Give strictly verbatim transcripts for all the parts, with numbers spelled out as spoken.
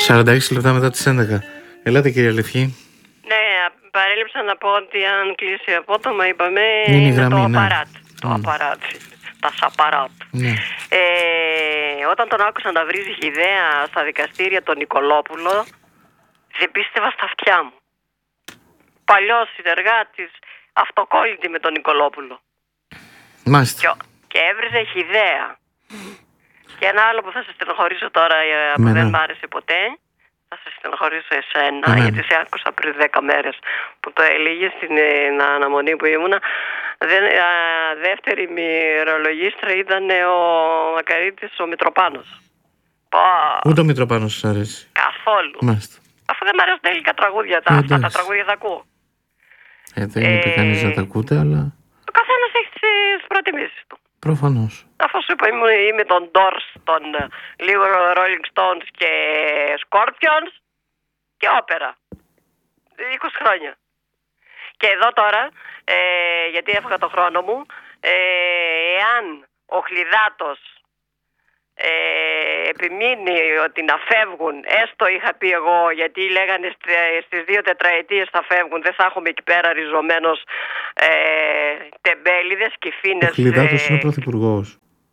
σαράντα έξι λεπτά μετά τις έντεκα. Ελάτε κυρία Λευκή. Ναι, παρέλειψα να πω ότι αν κλείσει απότομα, είπαμε, είναι, είναι γραμμή, το ναι. απαράτ. Το mm. απαράτ. Τα σαπαράτ. Ναι. Ε, όταν τον άκουσα να βρίζει χυδαία στα δικαστήρια τον Νικολόπουλο, δεν πίστευα στα αυτιά μου. Παλιός συνεργάτης, αυτοκόλλητη με τον Νικολόπουλο. Μάλιστα. Και, και έβριζε χυδαία. Και ένα άλλο που θα σε στενοχωρήσω τώρα, που Μένα. δεν μ' άρεσε ποτέ, θα σε στενοχωρήσω εσένα, Εμένα. γιατί σε άκουσα πριν δέκα μέρες που το έλεγε στην ε, αναμονή που ήμουνα. Δεν, α, δεύτερη μυρολογίστρα ήταν ο Μακαρίτης ο Μητροπάνος. Πω. Ούτε ο Μητροπάνος σας αρέσει. Καθόλου. Μάλιστα. Αφού δεν μ' αρέσουν τα ελληνικά τραγούδια, τα, Ε, αυτά τα εντάξει. τραγούδια τα ακούω. Ε, δεν είπε Ε, κανείς να τα ακούτε, αλλά Ο καθένας έχει τις προτιμήσεις του. προφανώς. Αφού σου είπα, είμαι, είμαι τον Doors, τον ε, λίγο Rolling Stones και Scorpions και όπερα. είκοσι χρόνια. Και εδώ τώρα, ε, γιατί έφαγα το χρόνο μου, ε, εάν ο Χλιδάτος ε, επιμείνει ότι να φεύγουν, έστω είχα πει εγώ, γιατί λέγανε στις δύο τετραετίες θα φεύγουν, δεν θα έχουμε εκεί πέρα ριζωμένος ε, τεμπέληδες και φίνες. Ο Χλιδάτος ε, είναι ο πρωθυπουργός.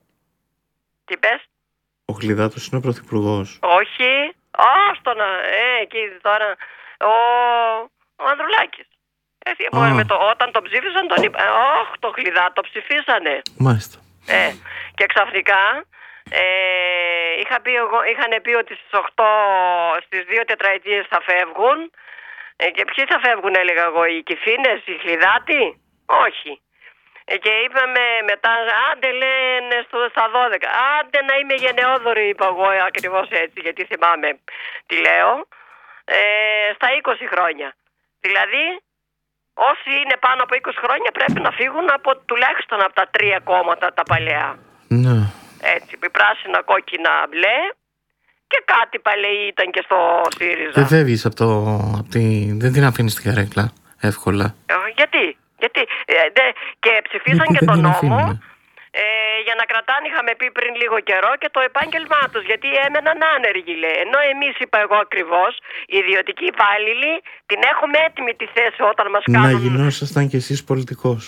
Τι πες? Ο Χλιδάτος είναι ο πρωθυπουργός. Όχι. Άστο να, ε, εκεί τώρα, ο, ο Ανδρουλάκης. Έτσι, Α. με το, όταν τον ψήφισαν τον είπα, όχ, το Χλιδάτο το ψηφίσανε. Μάλιστα. Ε, και ξαφνικά ε, είχα πει εγώ, είχαν πει ότι στις, οκτώ, στις δύο τετραετίες θα φεύγουν. Ε, και ποιοι θα φεύγουν, έλεγα εγώ, οι Κυφίνες, οι Χλιδάτοι? Όχι. Ε, και είπαμε μετά, άντε λένε στο, στα δώδεκα, άντε να είμαι γενναιόδορη, είπα εγώ ακριβώς έτσι, γιατί θυμάμαι τι λέω, ε, στα είκοσι χρόνια. Δηλαδή, όσοι είναι πάνω από είκοσι χρόνια πρέπει να φύγουν από τουλάχιστον από τα τρία κόμματα τα παλαιά. Ναι. Έτσι, πράσινα, κόκκινα, μπλε και κάτι παλαιοί ήταν και στο ΣΥΡΙΖΑ. Δεν φεύγεις από το... Από τη... Δεν την αφήνεις στην καρέκλα εύκολα. Ε, γιατί, γιατί ε, δε, και ψηφίσαν Λοιπόν, και δεν τον την νόμο αφήνουνε. ε, για να κρατάνε, είχαμε πει πριν λίγο καιρό, και το επάγγελμά τους, γιατί έμεναν άνεργοι, λέει. Ενώ εμείς, είπα εγώ ακριβώς, οι ιδιωτικοί υπάλληλοι την έχουμε έτοιμη τη θέση όταν μας Να κάνουν γινόσασταν κι εσείς πολιτικός.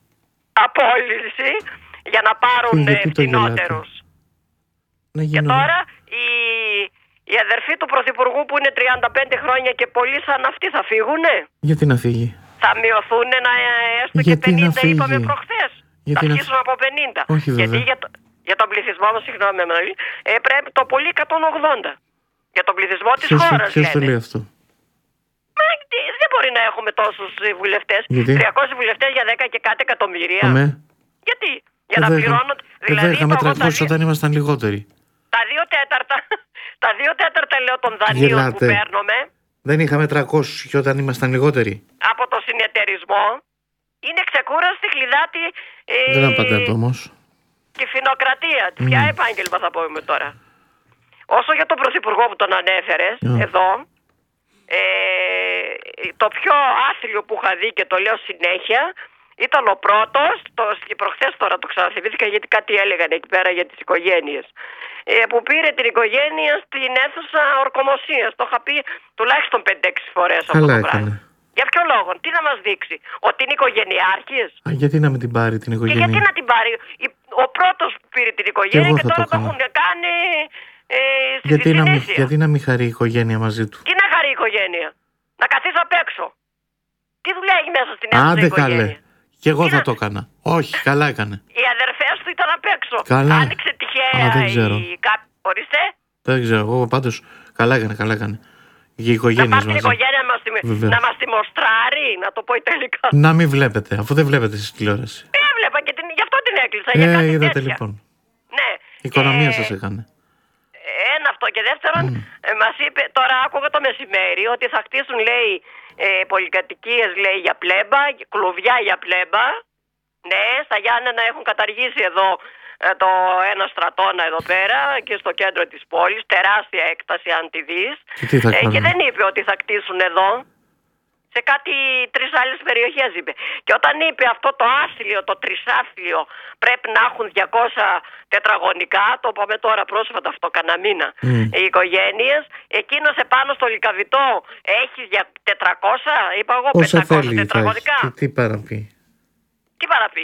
απόλυση για να πάρουν Και γιατί το φθηνότερους. Να Και γίνω... τώρα η, η αδερφή του Πρωθυπουργού που είναι τριάντα πέντε χρόνια και πολλοί σαν αυτοί θα φύγουνε. Γιατί να φύγει. Θα μειωθούν να έστω Γιατί και να πενήντα, φύγει. είπαμε προχθές. Γιατί θα να αρχίσουν από πενήντα. Όχι, βέβαια. Γιατί για, το, για τον πληθυσμό μας, συγγνώμη, ε, πρέπει το πολύ εκατόν ογδόντα. Για τον πληθυσμό της Ποιος, χώρας, ποιος το λένε. λέει αυτό? Μα, τι- δεν μπορεί να έχουμε τόσους ε, βουλευτές. Γιατί? τριακόσιοι βουλευτές για δέκα και κάτι εκατομμύρια. Αμέ. Γιατί? Για να Εδώ είχα- πληρώνουν. Εδώ Δηλαδή, είχαμε το τριακόσιους ογδόντα δύο όταν ήμασταν λιγότεροι. τα δύο τέταρτα, τα δύο τέταρτα λέω των δανείων Γελάτε. που παίρνουμε Δεν είχαμε τριακόσιους και όταν ήμασταν λιγότεροι. από το συνεταιρισμό είναι ξεκούραστη, Χλιδάτη ε, Δεν απαντάτε όμως. και φινοκρατία. Ποια επάγγελμα θα πούμε τώρα? Όσο για τον Πρωθυπουργό που τον ανέφερες Ναι. εδώ, ε, το πιο άθλιο που είχα δει και το λέω συνέχεια ήταν ο πρώτος, το, προχθές τώρα το ξαναθυμήθηκα γιατί κάτι έλεγαν εκεί πέρα για τις οικογένειες, ε, που πήρε την οικογένεια στην αίθουσα ορκομοσίας. Το είχα πει τουλάχιστον πέντε έξι φορές αυτό Καλά το έκανε. πράγμα. Για ποιο λόγο, τι να μας δείξει, ότι είναι οικογενειάρχης? Α, γιατί να μην την πάρει την Και γιατί οικογένεια. να την πάρει? Η- Ο πρώτος που πήρε την οικογένεια εγώ και, θα τώρα το το έκανα. έχουν κάνει ε, στη Γιατί να, μην, συνήθεια. γιατί να μην χαρεί η οικογένεια μαζί του. Τι να χαρεί η οικογένεια? Να καθίσει απ' έξω. Τι δουλειά έχει μέσα στην αίθουσα η Άντε οικογένεια? καλέ. Και εγώ Τι θα να- το έκανα. Όχι, καλά έκανε. Οι αδερφές του ήταν απ' έξω. Καλά. Άνοιξε τυχαία Α, δεν ξέρω. η... κα- Ορίστε. Δεν ξέρω, εγώ πάντως καλά έκανε, καλά έκανε. Για Να οικογένειες πάρει την μαζί. οικογένεια να μας, τη... Βεβαίως. να μας τη μοστράρει, να το πω τελικά. Να μην βλέπετε, αφού δεν βλέπετε στη τηλεόραση. Έβλεπα και την... γι' αυτό την έκλεισα. για Ε, κάτι είδατε τέτοια. λοιπόν. Ναι. Η οικονομία Και- σας έκανε. Ένα αυτό. Και δεύτερον, ε, μας είπε, τώρα άκουγα το μεσημέρι, ότι θα χτίσουν, λέει, ε, πολυκατοικίες, λέει, για πλέμπα, κλουβιά για πλέμπα. Ναι, στα Γιάννενα έχουν καταργήσει εδώ ε, το ένα στρατόνα εδώ πέρα και στο κέντρο της πόλης, τεράστια έκταση αν τη δεις. Και τι θα Ε, και κάνουν? δεν είπε ότι θα κτίσουν εδώ, σε κάτι τρεις άλλες περιοχές είπε. Και όταν είπε αυτό το άθλιο, το τρισάθλιο πρέπει να έχουν διακόσια τετραγωνικά, το είπαμε τώρα πρόσφατα αυτό, κανένα μήνα, mm. οι οικογένειες, εκείνος επάνω στο Λυκαβητό έχει τετρακόσια, είπα εγώ, πεντακόσια τετραγωνικά. Και τι παραπεί. Τι παραπεί.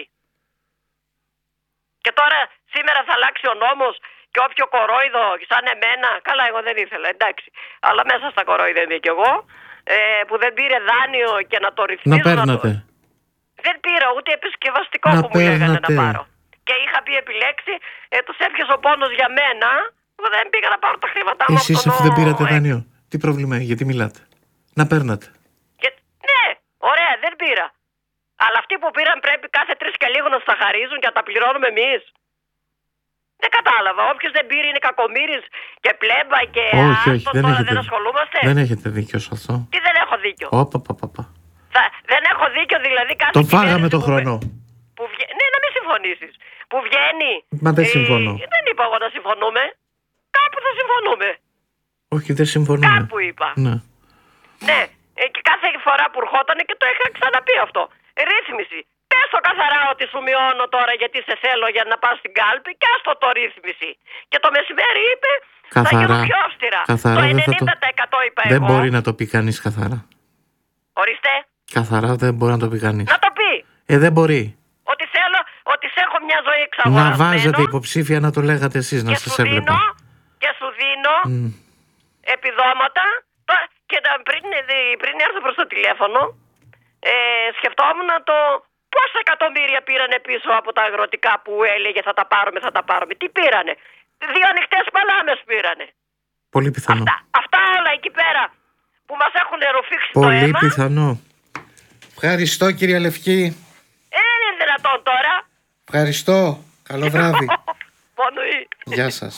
Και τώρα σήμερα θα αλλάξει ο νόμος και όποιο κορόιδο σαν εμένα, καλά εγώ δεν ήθελα, εντάξει, αλλά μέσα στα κορόιδα είμαι κι εγώ, ε, που δεν πήρε δάνειο και να το ρυθμίζω. Να παίρνατε. Το... Δεν πήρα ούτε επισκευαστικό να που μου λέγανε να πάρω. Και είχα πει επιλέξει, ε, τους έπιασε ο πόνος για μένα, που δεν πήγα να πάρω τα χρήματά μου. Εσείς αφού δεν πήρατε δάνειο, τι πρόβλημα έχει, γιατί μιλάτε. Να παίρνατε. Και... Ναι, ωραία, δεν πήρα. Αλλά αυτοί που πήραν πρέπει κάθε τρεις και λίγο να στα χαρίζουν και να τα πληρώνουμε εμείς. Δεν κατάλαβα. Όποιος δεν πήρε είναι κακομοίρης και πλέμπα και όχι, όχι, δεν, τώρα έχετε, δεν ασχολούμαστε. Δεν έχετε δίκιο σε αυτό. Τι δεν έχω δίκιο. Όπα, πα, πα, πα. Θα, δεν έχω δίκιο δηλαδή κάθε το φάγαμε το που, χρόνο. Που βγα... Ναι, να μην συμφωνήσεις. Που βγαίνει. Μα δεν συμφωνώ. Ε, δεν είπα εγώ να συμφωνούμε. Κάπου θα συμφωνούμε. Όχι, δεν συμφωνούμε. Κάπου είπα. Ναι. Ναι. Ε, και κάθε φορά που ερχόταν και το είχα ξαναπεί αυτό. Ρύθμιση. Πες το καθαρά ότι σου μειώνω τώρα γιατί σε θέλω για να πας στην κάλπη και άστο το ρύθμιση. Και το μεσημέρι είπε καθαρά, θα γίνω πιο αυστηρά. Καθαρά, το ενενήντα τοις εκατό είπα δεν εγώ. Δεν μπορεί να το πει κανείς καθαρά. Ορίστε. Καθαρά δεν μπορεί να το πει κανείς. Να το πει. Ε, δεν μπορεί. Ότι θέλω, ότι σε έχω μια ζωή εξαγορασμένο. Να βάζετε υποψήφια να το λέγατε εσείς, να σας έβλεπα. Και σου δίνω mm. επιδόματα. Και πριν, πριν έρθω προς το τηλέφωνο, ε, σκεφτόμουν το πόσα εκατομμύρια πήρανε πίσω από τα αγροτικά που έλεγε θα τα πάρουμε, θα τα πάρουμε. Τι πήρανε. Δύο ανοιχτές παλάμες πήρανε. Πολύ πιθανό. Αυτά, αυτά όλα εκεί πέρα που μας έχουν ρουφήξει το αίμα. Πολύ πιθανό. Ευχαριστώ κυρία Λευκή. Ε, δεν είναι δυνατόν τώρα. Ευχαριστώ. Καλό βράδυ. Πονοή. Γεια σας.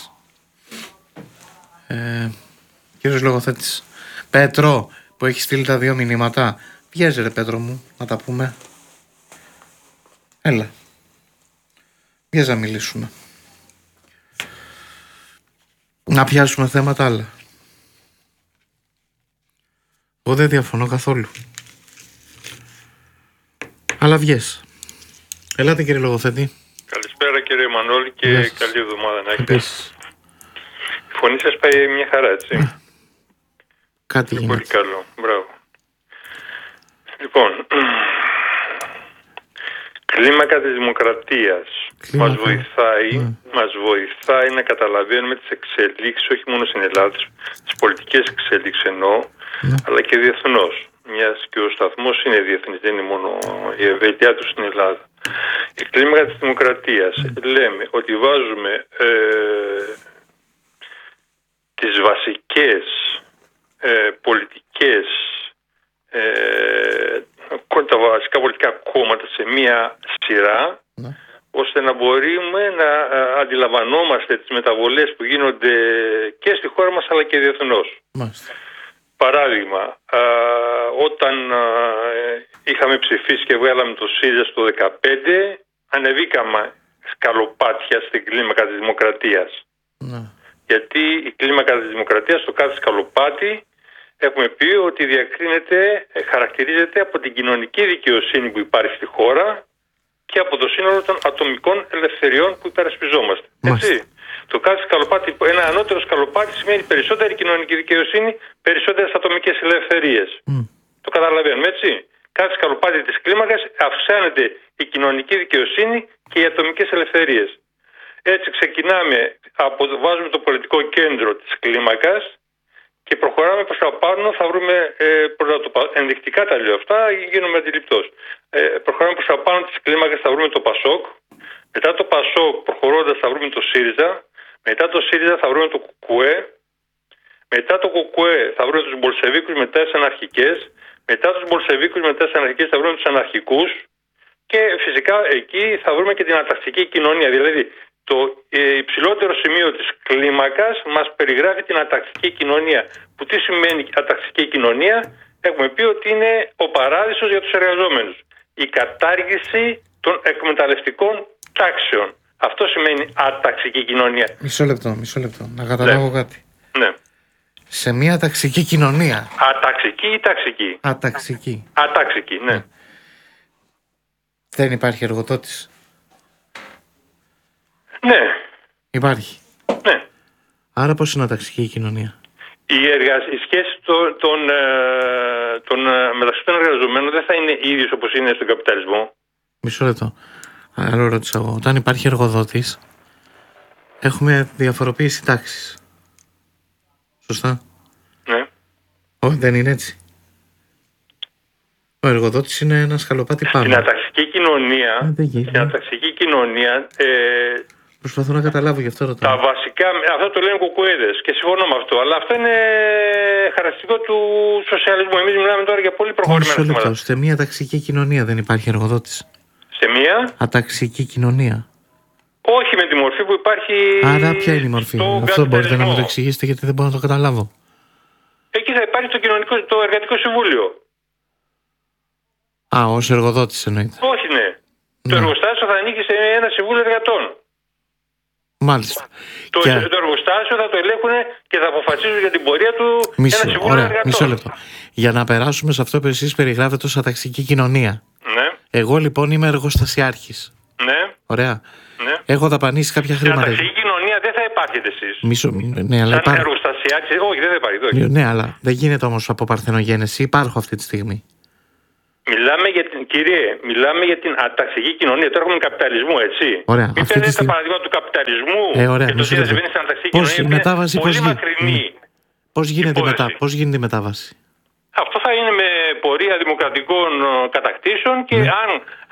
Ε, κύριος λογοθέτης Πέτρο που έχει στείλει τα δύο μηνύματα. Βγες ρε Πέτρο μου, να τα πούμε. Έλα. Βγες να μιλήσουμε. Να πιάσουμε θέματα άλλα. Εγώ δεν διαφωνώ καθόλου. Αλλά βγες. Ελάτε κύριε λογοθέτη. Καλησπέρα κύριε Μανώλη και yes. καλή εβδομάδα να έχετε. Επίσης. Η φωνή σας πάει μια χαρά, έτσι. Mm. Κάτι γίνεται. Πολύ καλό, μπράβο. Λοιπόν, κλίμακα της δημοκρατίας κλίμακα. μας βοηθάει, mm. μας βοηθάει να καταλαβαίνουμε τις εξελίξεις, όχι μόνο στην Ελλάδα, τις πολιτικές εξελίξεις εννοώ, mm. αλλά και διεθνώς. Μιας και ο σταθμός είναι διεθνής, δεν είναι μόνο η ευέλειά του στην Ελλάδα. Η κλίμακα της δημοκρατίας mm. λέμε ότι βάζουμε ε, τις βασικές ε, πολιτικές ε, τα βασικά πολιτικά κόμματα σε μία σειρά mm. ώστε να μπορούμε να ε, αντιλαμβανόμαστε τις μεταβολές που γίνονται και στη χώρα μας αλλά και διεθνώς. Mm. Παράδειγμα, α, όταν α, είχαμε ψηφίσει και βγάλαμε το ΣΥΡΙΖΑ στο δεκαπέντε, ανεβήκαμε σκαλοπάτια στην κλίμακα της δημοκρατίας. Ναι. Γιατί η κλίμακα της δημοκρατίας, στο κάθε σκαλοπάτι, έχουμε πει ότι διακρίνεται, χαρακτηρίζεται από την κοινωνική δικαιοσύνη που υπάρχει στη χώρα και από το σύνολο των ατομικών ελευθεριών που υπερασπιζόμαστε. Έτσι. Το κάθε σκαλοπάτι, ένα ανώτερο σκαλοπάτι σημαίνει περισσότερη κοινωνική δικαιοσύνη, περισσότερες ατομικές ελευθερίες. Mm. Το καταλαβαίνουμε, έτσι. Κάθε σκαλοπάτι της κλίμακας αυξάνεται η κοινωνική δικαιοσύνη και οι ατομικές ελευθερίες. Έτσι ξεκινάμε, από, βάζουμε το πολιτικό κέντρο της κλίμακας και προχωράμε προς τα πάνω, θα βρούμε, ε, προς το, ενδεικτικά τα λέω αυτά, γίνομαι αντιληπτός. Ε, προχωράμε προς τα πάνω της κλίμακας, θα βρούμε το ΠΑΣΟΚ. Μετά το ΠΑΣΟΚ προχωρώντας θα βρούμε το ΣΥΡΙΖΑ. Μετά το ΣΥΡΙΖΑ θα βρούμε το ΚΚΕ. Μετά το ΚΚΕ θα βρούμε τους Μπολσεβίκους μετά τις αναρχικές. Μετά τους Μπολσεβίκους μετά τις αναρχικές θα βρούμε τους αναρχικούς. Και φυσικά εκεί θα βρούμε και την αταξική κοινωνία. Δηλαδή το ε, υψηλότερο σημείο της κλίμακας μας περιγράφει την αταξική κοινωνία. Που τι σημαίνει αταξική κοινωνία? Έχουμε πει ότι είναι ο παράδεισος για τους εργαζόμενους. Η κατάργηση των εκμεταλλευτικών τάξεων. Αυτό σημαίνει αταξική κοινωνία. Μισό λεπτό, μισό λεπτό. Να καταλάβω ναι. κάτι. Ναι. Σε μια ταξική κοινωνία. Αταξική ή ταξική? Αταξική. Αταξική, ναι. Ναι. Δεν υπάρχει εργοδότης. Ναι. Υπάρχει. Ναι. Άρα πώς είναι αταξική η κοινωνία? Η, εργα... η σχέση των, των, ε, των, ε, μεταξύ των εργαζομένων δεν θα είναι ίδιος όπως είναι στον καπιταλισμό. Μισό λεπτό. Άλλο ρώτησα εγώ. Όταν υπάρχει εργοδότης, έχουμε διαφοροποίηση τάξης. Σωστά? Ναι. Όχι, δεν είναι έτσι. Ο εργοδότης είναι ένα σκαλοπάτι πάνω. Στην αταξική κοινωνία, Α, δεν γίνεται. στην αταξική κοινωνία ε, Προσπαθώ να καταλάβω, γι' αυτό ρωτάω. τα βασικά, αυτό το λένε κουκουέδες και συμφωνώ με αυτό, αλλά αυτό είναι χαρακτηριστικό του σοσιαλισμού. Εμείς μιλάμε τώρα για πολύ προχωρημένα Μισό λεπτό. θέματα. Σε μια ταξική κοινωνία δεν υπάρχει εργοδότης. Σε μία, Αταξική κοινωνία. όχι με τη μορφή που υπάρχει. Άρα ποια είναι η μορφή? στον Αυτό μπορείτε να καπιταλισμό. μου το εξηγήσετε, γιατί δεν μπορώ να το καταλάβω. Εκεί θα υπάρχει το, κοινωνικό, το εργατικό συμβούλιο. Α, ως εργοδότης εννοείται. Όχι, ναι. Ναι. Το εργοστάσιο θα ανήκει σε ένα συμβούλιο εργατών. Μάλιστα. Το, Και... το εργοστάσιο θα το ελέγχουν και θα αποφασίζουν για την πορεία του Μισό, ένα συμβούλιο ωραία, εργατών. μισό λεπτό. Για να περάσουμε σε αυτό που εσείς περιγράφετε ως αταξική κοινωνία. Ναι, Εγώ λοιπόν είμαι εργοστασιάρχης. ναι, Ωραία. ναι. Έχω δαπανίσει κάποια Στην χρήματα. αταξική κοινωνία δεν θα υπάρχετε εσείς. Μισό, ναι, αλλά Σαν υπάρχω. εργοστασιάρχης, όχι, δεν θα υπάρχει. Όχι. Ναι, αλλά δεν γίνεται όμως από παρθενογένεση. Υπάρχω αυτή τη στιγμή. Μιλάμε για την, κύριε, μιλάμε για την αταξική κοινωνία. Τώρα έχουμε καπιταλισμό, έτσι. Ωραία, Μην αυτή τη παίρνετε τα στιγμή- παραδείγματα του καπιταλισμού Ε, ωραία, και το μισό τι θα λεπτό. συμβαίνει στην αταξική Πώς κοινωνία. η που είναι μετάβαση, πολύ πώς γι- μακρινή. Πώς γίνεται, υπόθεση. μετα... πώς γίνεται η μετάβαση? Αυτό θα είναι με πορεία δημοκρατικών ε, κατακτήσεων και Ναι. αν